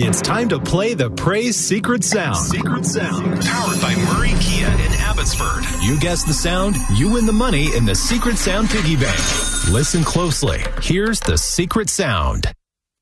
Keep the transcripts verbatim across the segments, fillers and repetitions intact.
It's time to play the Praise Secret Sound. Secret Sound. Powered by Murray Kia in Abbotsford. You guess the sound, you win the money in the Secret Sound Piggy Bank. Listen closely. Here's the Secret Sound.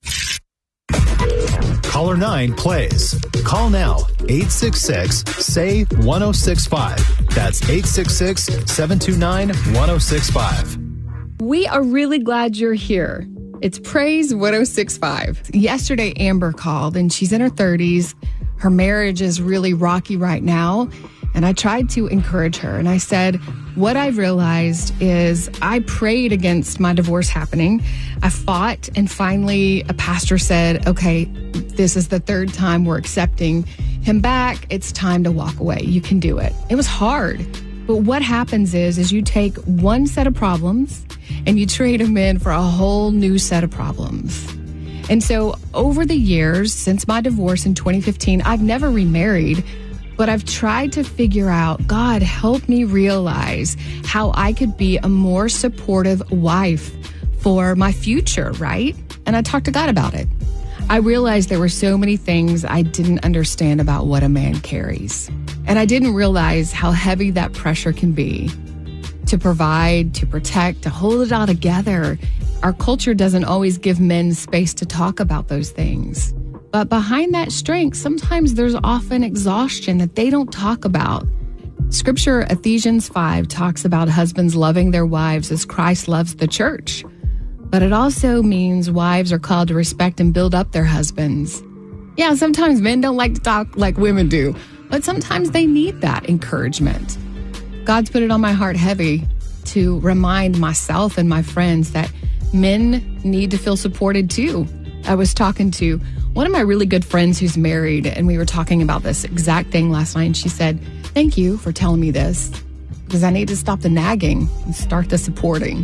Caller nine plays. Call now. eight six six, S A Y, one oh six five. That's eight six six, seven two nine, one oh six five. We are really glad you're here. It's Praise one oh six five. Yesterday, Amber called, and she's in her thirties. Her marriage is really rocky right now. And I tried to encourage her. And I said, what I've realized is I prayed against my divorce happening. I fought, and finally a pastor said, okay, this is the third time we're accepting him back. It's time to walk away. You can do it. It was hard. But what happens is, is you take one set of problems and you trade them in for a whole new set of problems. And so over the years, since my divorce in twenty fifteen, I've never remarried. But I've tried to figure out, God, help me realize how I could be a more supportive wife for my future, right? And I talked to God about it. I realized there were so many things I didn't understand about what a man carries. And I didn't realize how heavy that pressure can be to provide, to protect, to hold it all together. Our culture doesn't always give men space to talk about those things. But behind that strength, sometimes there's often exhaustion that they don't talk about. Scripture, Ephesians five, talks about husbands loving their wives as Christ loves the church. But it also means wives are called to respect and build up their husbands. Yeah, sometimes men don't like to talk like women do, but sometimes they need that encouragement. God's put it on my heart heavy to remind myself and my friends that men need to feel supported too. I was talking to one of my really good friends who's married, and we were talking about this exact thing last night. And she said, thank you for telling me this, because I need to stop the nagging and start the supporting.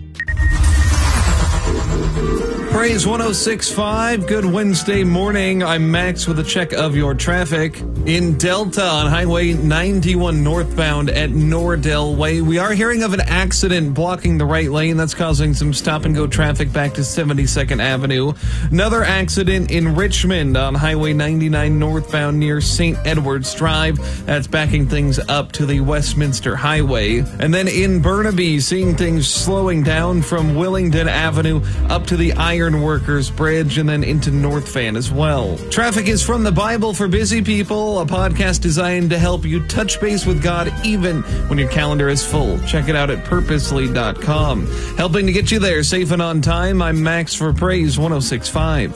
Praise one oh six five. Good Wednesday morning. I'm Max with a check of your traffic. In Delta on Highway ninety-one northbound at Nordell Way, we are hearing of an accident blocking the right lane. That's causing some stop-and-go traffic back to seventy-second Avenue. Another accident in Richmond on Highway ninety-nine northbound near Saint Edwards Drive. That's backing things up to the Westminster Highway. And then in Burnaby, seeing things slowing down from Willingdon Avenue up to the Iron Workers Bridge and then into North Van as well. Traffic is from the Bible for Busy People, a podcast designed to help you touch base with God even when your calendar is full. Check it out at purposely dot com. Helping to get you there safe and on time, I'm Max for Praise one oh six five.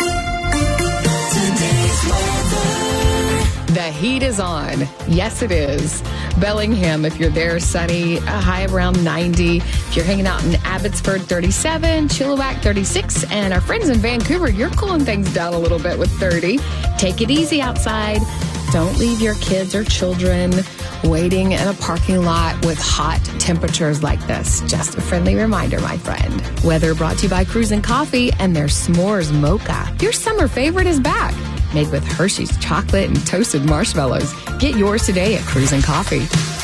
The heat is on. Yes, it is. Bellingham, if you're there, sunny, a high of around ninety. If you're hanging out in Abbotsford, thirty-seven, Chilliwack, thirty-six, and our friends in Vancouver, you're cooling things down a little bit with thirty. Take it easy outside. Don't leave your kids or children waiting in a parking lot with hot temperatures like this. Just a friendly reminder, my friend. Weather brought to you by Cruisin' Coffee and their S'mores Mocha. Your summer favorite is back. Made with Hershey's chocolate and toasted marshmallows. Get yours today at Cruisin' Coffee.